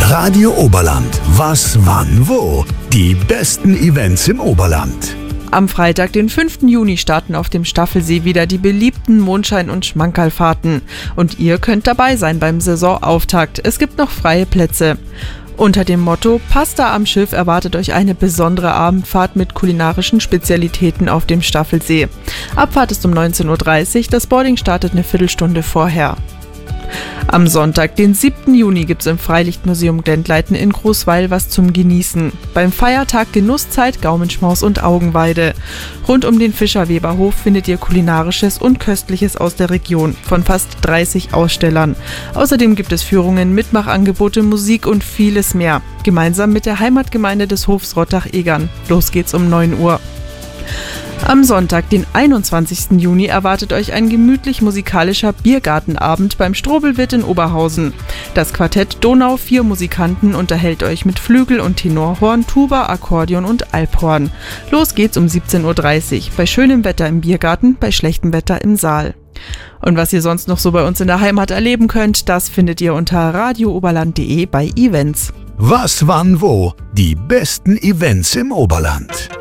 Radio Oberland. Was, wann, wo? Die besten Events im Oberland. Am Freitag, den 5. Juni, starten auf dem Staffelsee wieder die beliebten Mondschein- und Schmankerlfahrten. Und ihr könnt dabei sein beim Saisonauftakt. Es gibt noch freie Plätze. Unter dem Motto Pasta am Schiff erwartet euch eine besondere Abendfahrt mit kulinarischen Spezialitäten auf dem Staffelsee. Abfahrt ist um 19:30 Uhr, das Boarding startet eine Viertelstunde vorher. Am Sonntag, den 7. Juni, gibt's im Freilichtmuseum Glendleiten in Großweil was zum Genießen. Beim Feiertag Genusszeit, Gaumenschmaus und Augenweide. Rund um den Fischerweberhof findet ihr Kulinarisches und Köstliches aus der Region von fast 30 Ausstellern. Außerdem gibt es Führungen, Mitmachangebote, Musik und vieles mehr. Gemeinsam mit der Heimatgemeinde des Hofs Rottach-Egern. Los geht's um 9 Uhr. Am Sonntag, den 21. Juni, erwartet euch ein gemütlich-musikalischer Biergartenabend beim Strobelwirt in Oberhausen. Das Quartett Donau 4 Musikanten unterhält euch mit Flügel und Tenorhorn, Tuba, Akkordeon und Alphorn. Los geht's um 17:30 Uhr. Bei schönem Wetter im Biergarten, bei schlechtem Wetter im Saal. Und was ihr sonst noch so bei uns in der Heimat erleben könnt, das findet ihr unter radiooberland.de bei Events. Was, wann, wo? Die besten Events im Oberland.